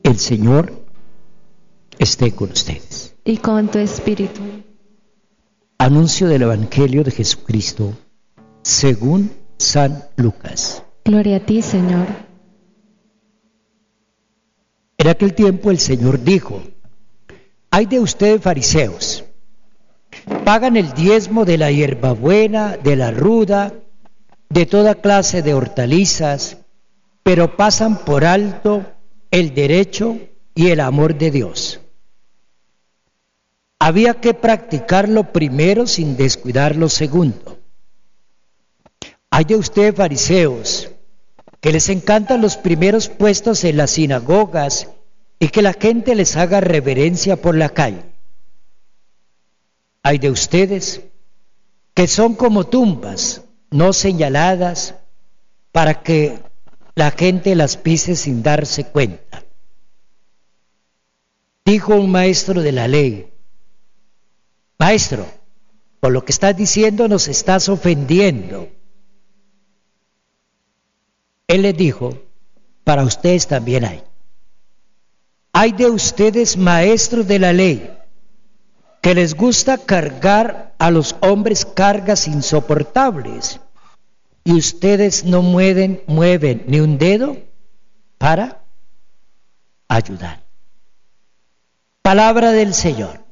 El Señor esté con ustedes. Y con tu espíritu. Anuncio del Evangelio de Jesucristo según San Lucas. Gloria a ti, Señor. En aquel tiempo el Señor dijo: Ay de ustedes, fariseos, pagan el diezmo de la hierbabuena, de la ruda, de toda clase de hortalizas, pero pasan por alto el derecho y el amor de Dios. Había que practicar lo primero sin descuidar lo segundo. Ay de ustedes, fariseos, que les encantan los primeros puestos en las sinagogas y que la gente les haga reverencia por la calle. Ay de ustedes, que son como tumbas no señaladas para que la gente las pise sin darse cuenta. Dijo un maestro de la ley: Maestro, por lo que estás diciendo nos estás ofendiendo. Él les dijo: para ustedes también hay. Hay de ustedes, maestros de la ley, que les gusta cargar a los hombres cargas insoportables, y ustedes no mueven ni un dedo para ayudar. Palabra del Señor.